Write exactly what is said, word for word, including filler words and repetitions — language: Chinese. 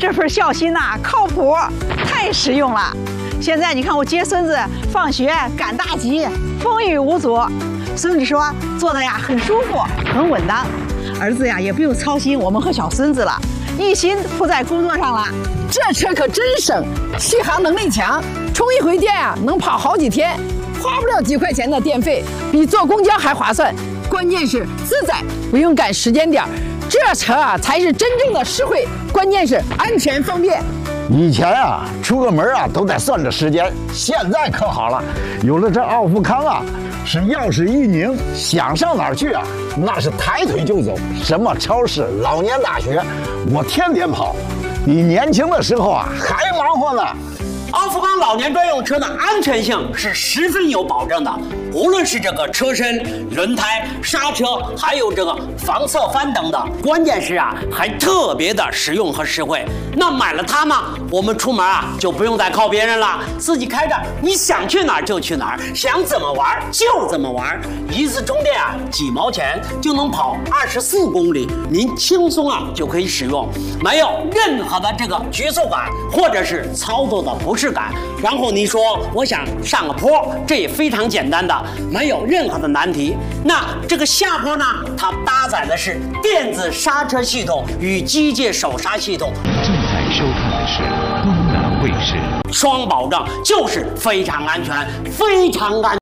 这份孝心呐、啊，靠谱，太实用了。现在你看我接孙子放学赶大集，风雨无阻。孙子说坐的呀很舒服，很稳当。儿子呀也不用操心我们和小孙子了，一心扑在工作上了。 这车可真省，续航能力强，充一回电啊能跑好几天，花不了几块钱的电费，比坐公交还划算。关键是自在，不用赶时间点，这车啊才是真正的实惠，关键是安全方便。 以前啊出个门啊都得算着时间，现在可好了，有了这奥富康啊，是钥匙一拧，想上哪儿去啊那是抬腿就走，什么超市、老年大学，我天天跑，比年轻的时候啊还忙活呢。 奥富康老年专用车的安全性是十分有保证的，无论是这个车身、轮胎、刹车，还有这个防侧翻等等，关键是啊，还特别的实用和实惠。那买了它呢，我们出门啊就不用再靠别人了，自己开着，你想去哪儿就去哪儿，想怎么玩就怎么玩。一次充电啊，几毛钱就能跑二十四公里，您轻松啊就可以使用，没有任何的这个局促感或者是操作的不适感。然后你说我想上个坡，这也非常简单的，没有任何的难题。那这个下坡呢，它搭载的是电子刹车系统与机械手刹系统。 正在收看的是东南卫视， 双保证，就是非常安全，非常安全。